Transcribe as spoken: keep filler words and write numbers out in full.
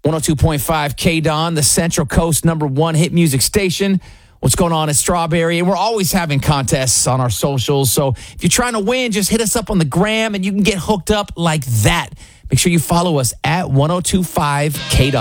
one oh two point five K-Don, the Central Coast number one hit music station. What's going on at Strawberry? And we're always having contests on our socials. So if you're trying to win, just hit us up on the gram and you can get hooked up like that. Make sure you follow us at one oh two point five K-Don.